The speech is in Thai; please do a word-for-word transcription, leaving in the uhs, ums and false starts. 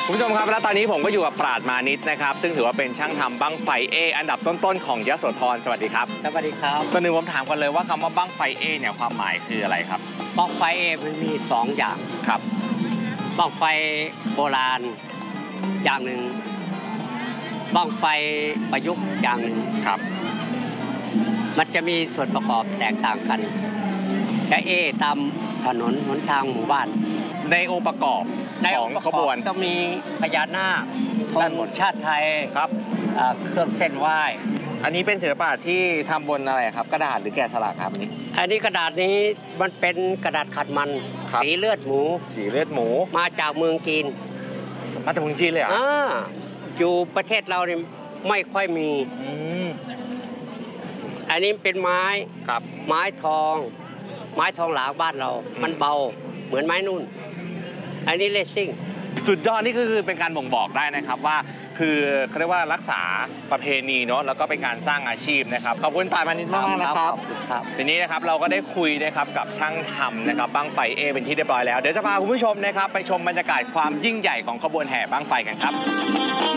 คุณผู้ชมครับและตอนนี้ผมก็อยู่กับปราดมานิชนะครับซึ่งถือว่าเป็นช่างทำบั้งไฟเออันดับต้นๆของยโสธรสวัสดีครับสวัสดีครับตัวหนึ่งผมถามกันเลยว่าคำว่าบั้งไฟเอเนี่ยความหมายคืออะไรครับบั้งไฟเอมันมีสองอย่างครับบั้งไฟโบราณอย่างหนึ่งบั้งไฟประยุกต์อย่างหนึ่งครับมันจะมีส่วนประกอบแตกต่างกันจะเอตามถนนหนทางหมู่บ้านในองค์ประกอบของขบวนต้องมีพญานาคธงชาติไทยครับเครื่องเส้นไหว้อันนี้เป็นศิลปะที่ทำบนอะไรครับกระดาษหรือแกะสลักครับนี่อันนี้กระดาษนี้มันเป็นกระดาษขัดมันสีเลือดหมูสีเลือดหมูมาจากเมืองจีนมาจากเมืองจีนเลยเหรออ่าอยู่ประเทศเราเนี่ยไม่ค่อยมีอันนี้เป็นไม้ครับไม้ทองไม้ทองหลางบ้านเรามันเบาเหมือนไม้นุ่นอันนี้เลสซิ่งสุดยอดนี่ก็คือเป็นการบ่งบอกได้นะครับว่าคือเขาเรียกว่ารักษาประเพณีเนาะแล้วก็เป็นการสร้างอาชีพนะครับขอบคุณปราดมานิชมากนะครับทีนี้นะครับเราก็ได้คุยนะครับกับช่างทำนะครับบั้งไฟเอเป็นที่เรียบร้อยแล้วเดี๋ยวจะพาคุณผู้ชมนะครับไปชมบรรยากาศความยิ่งใหญ่ของขบวนแห่บั้งไฟกันครับ